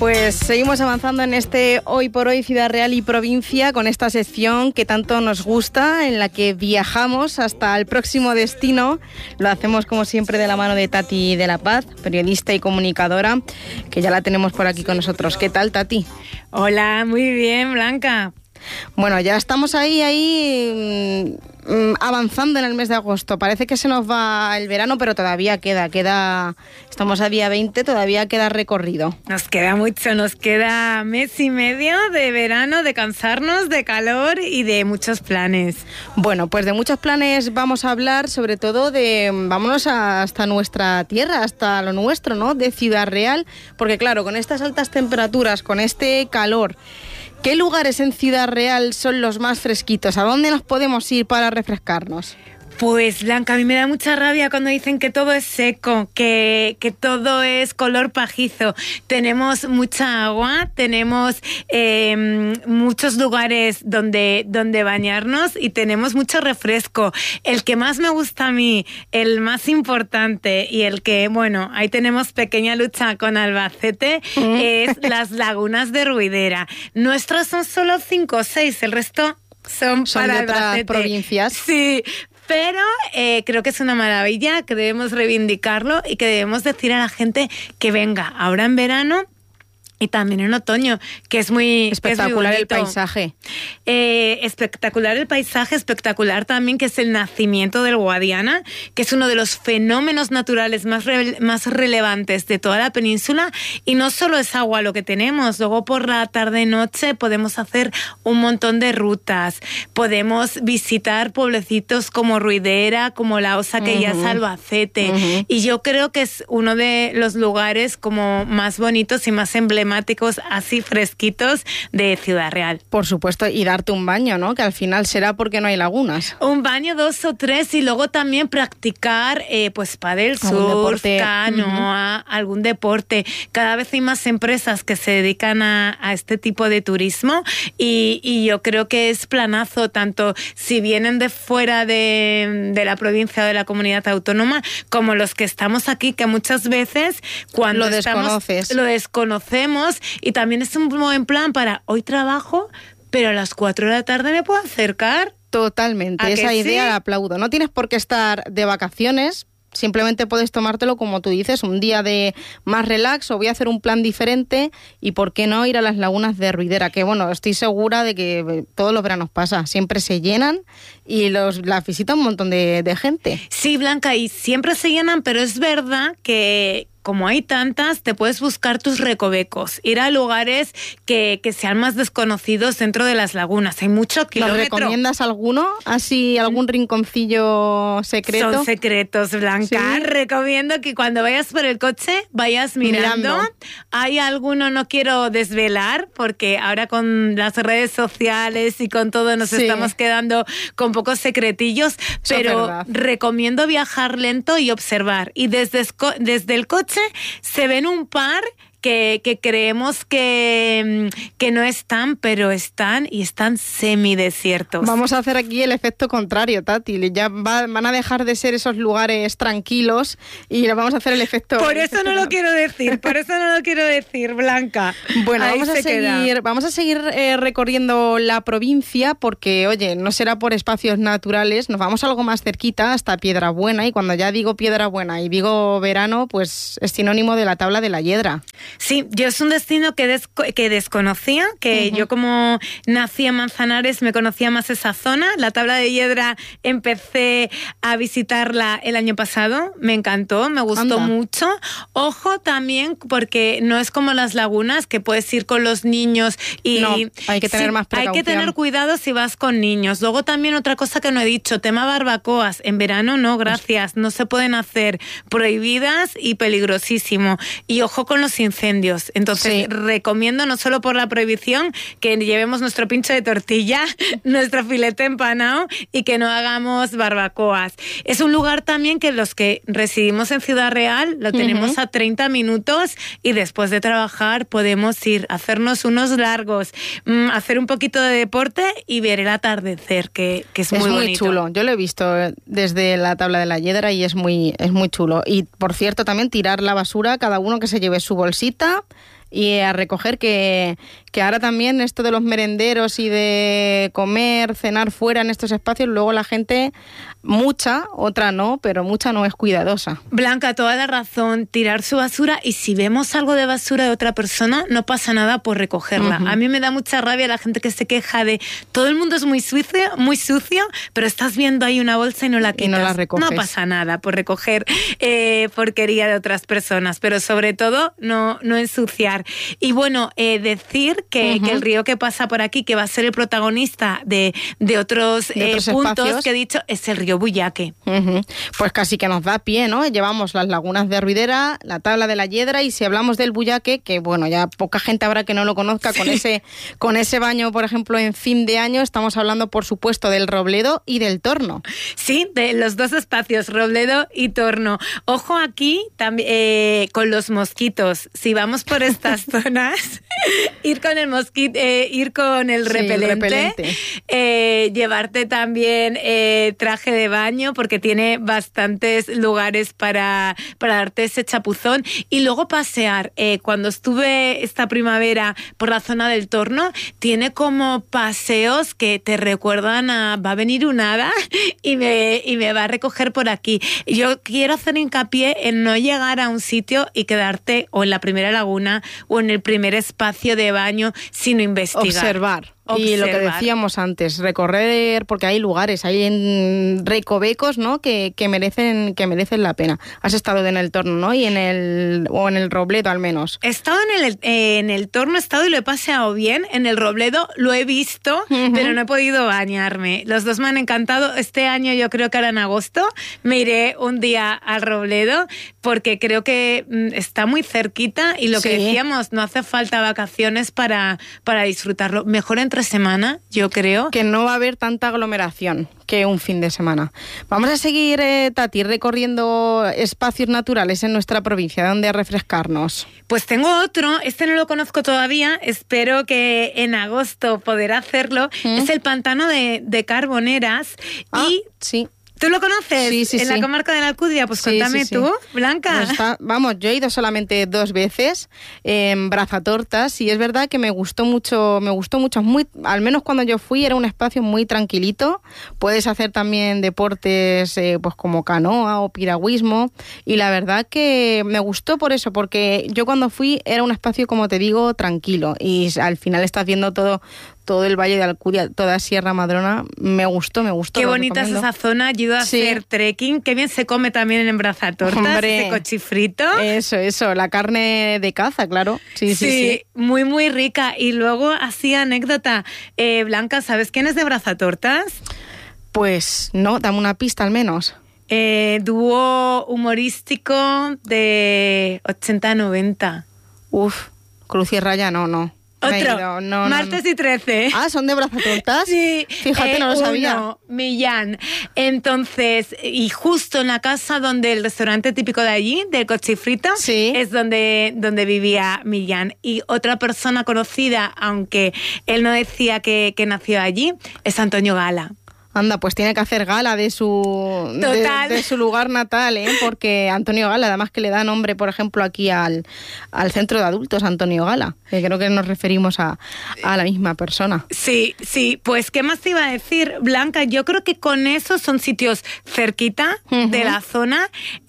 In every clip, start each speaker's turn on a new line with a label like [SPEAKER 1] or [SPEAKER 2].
[SPEAKER 1] Pues seguimos avanzando en este Hoy por Hoy Ciudad Real y Provincia con esta sección que tanto nos gusta, en la que viajamos hasta el próximo destino. Lo hacemos como siempre de la mano de Tati de la Paz, periodista y comunicadora, que ya la tenemos por aquí con nosotros. ¿Qué tal, Tati?
[SPEAKER 2] Hola, muy bien, Blanca.
[SPEAKER 1] Bueno, ya estamos ahí avanzando en el mes de agosto. Parece que se nos va el verano, pero todavía queda. Estamos a día 20, todavía queda recorrido.
[SPEAKER 2] Nos queda mucho, nos queda mes y medio de verano, de cansarnos, de calor y de muchos planes.
[SPEAKER 1] Bueno, pues de muchos planes vamos a hablar, sobre todo vámonos hasta nuestra tierra, hasta lo nuestro, ¿no? De Ciudad Real, porque claro, con estas altas temperaturas, con este calor, ¿qué lugares en Ciudad Real son los más fresquitos? ¿A dónde nos podemos ir para refrescarnos?
[SPEAKER 2] Pues, Blanca, a mí me da mucha rabia cuando dicen que todo es seco, que todo es color pajizo. Tenemos mucha agua, tenemos muchos lugares donde bañarnos y tenemos mucho refresco. El que más me gusta a mí, el más importante y el que, bueno, ahí tenemos pequeña lucha con Albacete, es las lagunas de Ruidera. Nuestras son solo 5 o 6, el resto son para
[SPEAKER 1] de otras
[SPEAKER 2] Albacete.
[SPEAKER 1] Provincias.
[SPEAKER 2] Sí, pero creo que es una maravilla, que debemos reivindicarlo y que debemos decir a la gente que venga ahora en verano y también en otoño, que es muy
[SPEAKER 1] espectacular
[SPEAKER 2] el
[SPEAKER 1] paisaje.
[SPEAKER 2] Espectacular el paisaje, espectacular también que es el nacimiento del Guadiana, que es uno de los fenómenos naturales más relevantes de toda la península, y no solo es agua lo que tenemos, luego por la tarde-noche podemos hacer un montón de rutas, podemos visitar pueblecitos como Ruidera, como La Osa, que ya es Albacete, y yo creo que es uno de los lugares como más bonitos y más emblemáticos, así fresquitos, de Ciudad Real.
[SPEAKER 1] Por supuesto, y darte un baño, ¿no? Que al final será porque no hay lagunas.
[SPEAKER 2] Un baño, 2 o 3, y luego también practicar pues pádel, surf, canoa, algún deporte. Cada vez hay más empresas que se dedican a este tipo de turismo y yo creo que es planazo, tanto si vienen de fuera de la provincia o de la comunidad autónoma, como los que estamos aquí, que muchas veces cuando lo desconocemos, y también es un buen plan para hoy trabajo, pero a las 4 de la tarde me puedo acercar.
[SPEAKER 1] Totalmente, esa idea la aplaudo. No tienes por qué estar de vacaciones, simplemente puedes tomártelo, como tú dices, un día de más relax, o voy a hacer un plan diferente, y por qué no ir a las lagunas de Ruidera, que bueno, estoy segura de que todos los veranos pasa, siempre se llenan y las visita un montón de gente.
[SPEAKER 2] Sí, Blanca, y siempre se llenan, pero es verdad que como hay tantas, te puedes buscar tus recovecos, ir a lugares que sean más desconocidos dentro de las lagunas. Hay mucho kilómetro. ¿Nos
[SPEAKER 1] recomiendas alguno? ¿Así algún rinconcillo secreto?
[SPEAKER 2] Son secretos, Blanca. ¿Sí? Recomiendo que cuando vayas por el coche vayas mirando. Hay alguno, no quiero desvelar, porque ahora con las redes sociales y con todo nos estamos quedando con pocos secretillos, pero recomiendo viajar lento y observar. Y desde el coche se ven un par que creemos que no están, pero están, y están semidesiertos.
[SPEAKER 1] Vamos a hacer aquí el efecto contrario, Tati. Ya van a dejar de ser esos lugares tranquilos y vamos a hacer el efecto...
[SPEAKER 2] Por eso no lo quiero decir, Blanca.
[SPEAKER 1] Bueno, vamos a seguir recorriendo la provincia, porque, oye, no será por espacios naturales, nos vamos algo más cerquita, hasta Piedrabuena, y cuando ya digo Piedrabuena y digo verano, pues es sinónimo de la Tabla de la Hiedra.
[SPEAKER 2] Sí, yo es un destino que desconocía, que yo como nací en Manzanares me conocía más esa zona. La Tabla de Hiedra empecé a visitarla el año pasado, me encantó, me gustó mucho. Ojo también, porque no es como las lagunas, que puedes ir con los niños y...
[SPEAKER 1] No, hay que tener más precaución.
[SPEAKER 2] Hay que tener cuidado si vas con niños. Luego también otra cosa que no he dicho, tema barbacoas. En verano no, gracias, no se pueden hacer, prohibidas y peligrosísimo. Y ojo con los incendios. Entonces recomiendo, no solo por la prohibición, que llevemos nuestro pincho de tortilla, nuestro filete empanado y que no hagamos barbacoas. Es un lugar también que los que residimos en Ciudad Real lo tenemos a 30 minutos y después de trabajar podemos ir a hacernos unos largos, hacer un poquito de deporte y ver el atardecer, que es muy bonito. Es muy
[SPEAKER 1] chulo. Yo lo he visto desde la Tabla de la Hiedra y es muy chulo. Y por cierto, también tirar la basura, cada uno que se lleve su bolsita y a recoger, que ahora también esto de los merenderos y de comer, cenar fuera en estos espacios, luego la gente, mucha, otra no, pero mucha no es cuidadosa.
[SPEAKER 2] Blanca, toda la razón, tirar su basura, y si vemos algo de basura de otra persona, no pasa nada por recogerla. A mí me da mucha rabia la gente que se queja de todo el mundo es muy sucio, pero estás viendo ahí una bolsa y no la quitas.
[SPEAKER 1] Y no la recoges.
[SPEAKER 2] No pasa nada por recoger porquería de otras personas, pero sobre todo no ensuciar. Y bueno, decir que el río que pasa por aquí, que va a ser el protagonista de otros puntos espacios que he dicho, es el río Buyaque.
[SPEAKER 1] Pues casi que nos da pie, ¿no? Llevamos las lagunas de Ruidera, la tabla de la Yedra, y si hablamos del Buyaque, que bueno, ya poca gente habrá que no lo conozca, con ese baño, por ejemplo, en fin de año, estamos hablando, por supuesto, del Robledo y del Torno.
[SPEAKER 2] Sí, de los dos espacios, Robledo y Torno. Ojo aquí también con los mosquitos. Si vamos por estas zonas, ir con el mosquito, ir con el repelente. Llevarte también traje de baño, porque tiene bastantes lugares para darte ese chapuzón, y luego pasear. Cuando estuve esta primavera por la zona del Torno, tiene como paseos que te recuerdan a va a venir un hada y me va a recoger por aquí. Yo quiero hacer hincapié en no llegar a un sitio y quedarte o en la primera laguna o en el primer espacio de baño, sino investigar.
[SPEAKER 1] Observar. Y lo que decíamos antes, recorrer, porque hay lugares, hay en recovecos, ¿no? que merecen la pena. Has estado en el Torno, ¿no? Y en el Robledo al menos.
[SPEAKER 2] He estado en el Torno, he estado y lo he paseado bien. En el Robledo lo he visto, pero no he podido bañarme. Los dos me han encantado. Este año, yo creo que ahora en agosto, me iré un día al Robledo, porque creo que está muy cerquita, y lo que decíamos, no hace falta vacaciones para disfrutarlo. Mejor entre semana, yo creo.
[SPEAKER 1] Que no va a haber tanta aglomeración que un fin de semana. Vamos a seguir, Tati, recorriendo espacios naturales en nuestra provincia, donde refrescarnos.
[SPEAKER 2] Pues tengo otro, este no lo conozco todavía, espero que en agosto poder hacerlo. Es el pantano de Carboneras. Y
[SPEAKER 1] sí.
[SPEAKER 2] ¿Tú lo conoces?
[SPEAKER 1] Sí.
[SPEAKER 2] En la comarca de la Alcudia, pues cuéntame tú, Blanca.
[SPEAKER 1] Pues yo he ido solamente 2 veces en Brazatortas, y es verdad que me gustó mucho, al menos cuando yo fui era un espacio muy tranquilito. Puedes hacer también deportes pues como canoa o piragüismo, y la verdad que me gustó por eso, porque yo cuando fui era un espacio, como te digo, tranquilo, y al final estás viendo todo el Valle de Alcudia, toda Sierra Madrona. Me gustó.
[SPEAKER 2] Qué bonita es esa zona. Yo he ido a hacer trekking. Qué bien se come también en Brazatortas, ese cochifrito.
[SPEAKER 1] Eso, la carne de caza, claro. Sí.
[SPEAKER 2] Muy, muy rica. Y luego, así anécdota, Blanca, ¿sabes quién es de Brazatortas?
[SPEAKER 1] Pues no, dame una pista al menos.
[SPEAKER 2] Dúo humorístico de 80-90.
[SPEAKER 1] Cruz y Raya, no.
[SPEAKER 2] Otro, Martes y 13.
[SPEAKER 1] Ah, ¿son de Brazatortas?
[SPEAKER 2] Sí.
[SPEAKER 1] Fíjate, no lo sabía.
[SPEAKER 2] Millán. Entonces, y justo en la casa donde el restaurante típico de allí, del cochifrito, es donde vivía Millán. Y otra persona conocida, aunque él no decía que nació allí, es Antonio Gala.
[SPEAKER 1] Anda, pues tiene que hacer gala de su lugar natal, porque Antonio Gala, además que le da nombre, por ejemplo, aquí al centro de adultos, Antonio Gala, que creo que nos referimos a la misma persona. Sí, pues ¿qué más te iba a decir, Blanca? Yo creo que con eso son sitios cerquita de la zona,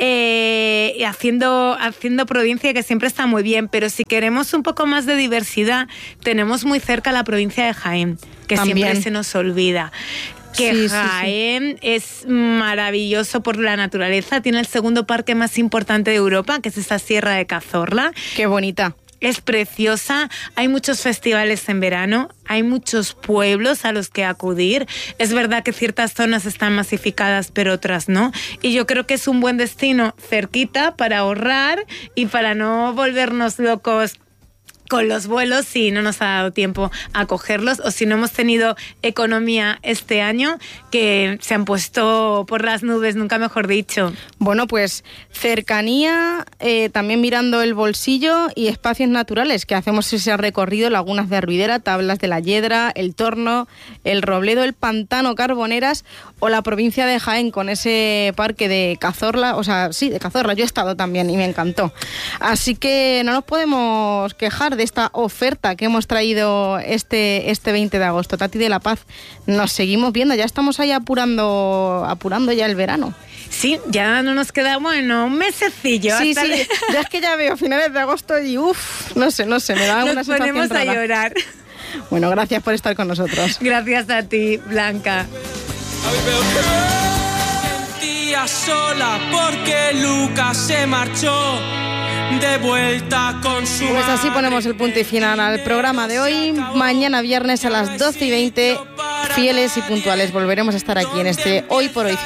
[SPEAKER 1] haciendo provincia, que siempre está muy bien, pero si queremos un poco más de diversidad, tenemos muy cerca la provincia de Jaén, que también siempre se nos olvida. Que Jaén es maravilloso por la naturaleza. Tiene el segundo parque más importante de Europa, que es esta Sierra de Cazorla. ¡Qué bonita! Es preciosa, hay muchos festivales en verano, hay muchos pueblos a los que acudir. Es verdad que ciertas zonas están masificadas, pero otras no. Y yo creo que es un buen destino cerquita para ahorrar y para no volvernos locos con los vuelos si no nos ha dado tiempo a cogerlos, o si no hemos tenido economía este año, que se han puesto por las nubes, nunca mejor dicho. Bueno, pues cercanía, también mirando el bolsillo, y espacios naturales, que hacemos ese recorrido: lagunas de Ruidera, tablas de la Yedra, el Torno, el Robledo, el Pantano, Carboneras, o la provincia de Jaén con ese parque de Cazorla, de Cazorla. Yo he estado también y me encantó. Así que no nos podemos quejar de de esta oferta que hemos traído este 20 de agosto. Tati de la Paz, nos seguimos viendo, ya estamos ahí apurando ya el verano.
[SPEAKER 2] Sí, ya no nos queda, bueno, un mesecillo.
[SPEAKER 1] Sí, ya es que ya veo finales de agosto y no sé, me da una sensación
[SPEAKER 2] rara. Nos ponemos a llorar.
[SPEAKER 1] Bueno, gracias por estar con nosotros.
[SPEAKER 2] Gracias a ti, Blanca.
[SPEAKER 3] Sentía sola porque Lucas se marchó de vuelta con su
[SPEAKER 1] Pues así ponemos el punto y final al programa de hoy. Mañana viernes a las 12:20, fieles y puntuales, volveremos a estar aquí en este Hoy por Hoy.